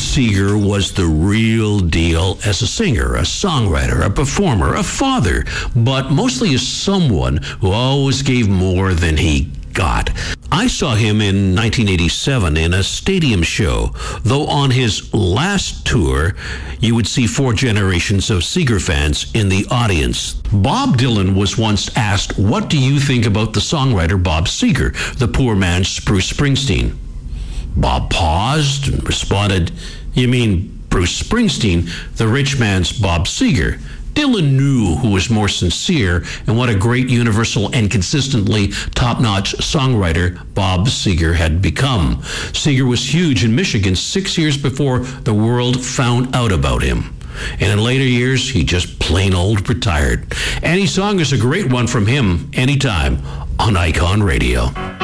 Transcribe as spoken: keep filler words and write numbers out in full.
Seger was the real deal as a singer, a songwriter, a performer, a father, but mostly as someone who always gave more than he got. I saw him in nineteen eighty-seven in a stadium show, though on his last tour, you would see four generations of Seger fans in the audience. Bob Dylan was once asked, "What do you think about the songwriter Bob Seger, the poor man's Bruce Springsteen?" Bob paused and responded, "You mean Bruce Springsteen, the rich man's Bob Seger?" Dylan knew who was more sincere and what a great, universal, and consistently top-notch songwriter Bob Seger had become. Seger was huge in Michigan six years before the world found out about him. And in later years, he just plain old retired. Any song is a great one from him anytime on Icon Radio.